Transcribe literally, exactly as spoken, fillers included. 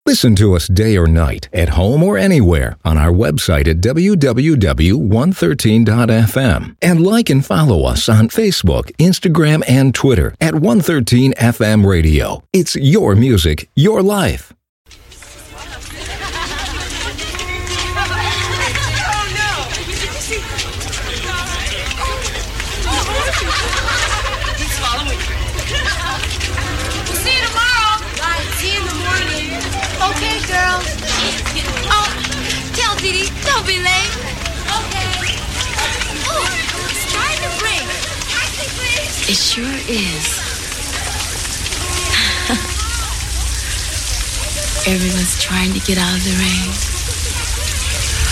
Listen to us day or night, at home or anywhere, on our website at w w w dot one thirteen dot f m. And like and follow us on Facebook, Instagram, and Twitter at one thirteen F M Radio. It's your music, your life. Okay, girls. Oh, tell Dee Dee, don't be late. Okay. Oh, it's starting to rain. Taxi, please. It sure is. Everyone's trying to get out of the rain.